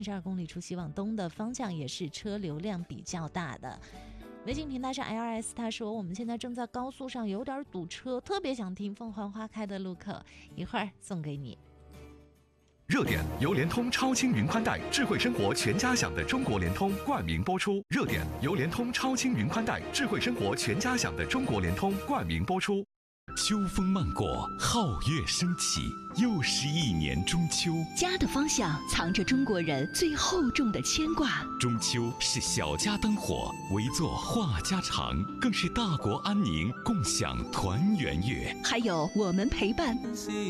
32公里出西往东的方向也是车流量比较大的。微信平台上 LRS 他说，我们现在正在高速上有点堵车，特别想听凤凰花开的路口，一会儿送给你。 热点由联通超轻云宽带，智慧生活全家享的中国联通冠名播出。热点由联通超轻云宽带，智慧生活全家享的中国联通冠名播出。 秋风漫过，皓月升起，又是一年中秋。 家的方向藏着中国人最厚重的牵挂。 中秋是小家灯火，围坐话家常，更是大国安宁，共享团圆月。 还有我们陪伴。